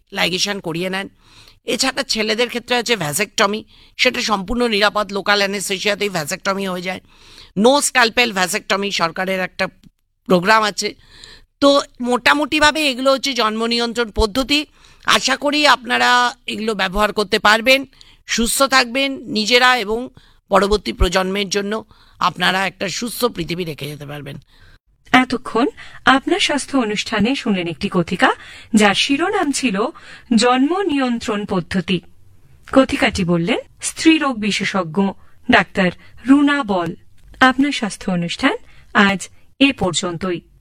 Ligation করিয়ে নেন। এছাড়া ছেলেদের ক্ষেত্রে আছে ভ্যাসেকটমি, সেটা সম্পূর্ণ নিরাপদ, লোকাল অ্যানেস্থেসিয়াতেই ভ্যাসেকটমি হয়ে যায়। নো স্ক্যালপেল ভ্যাসেকটমি সরকারের একটা প্রোগ্রাম আছে। তো মোটামুটিভাবে এগুলো হচ্ছে জন্ম নিয়ন্ত্রণ পদ্ধতি। আশা করি আপনারা এগুলো ব্যবহার করতে পারবেন, সুস্থ থাকবেন নিজেরা এবং পরবর্তী প্রজন্মের জন্য আপনারা একটা সুস্থ পৃথিবী রেখে যেতে পারবেন। এতক্ষণ আপনার স্বাস্থ্য অনুষ্ঠানে শুনলেন একটি কথিকা যার শিরোনাম ছিল জন্ম নিয়ন্ত্রণ পদ্ধতি। কথিকাটি বললেন স্ত্রীরোগ বিশেষজ্ঞ ডাক্তার রুনা বল। আপনার স্বাস্থ্য অনুষ্ঠান আজ এ পর্যন্তই।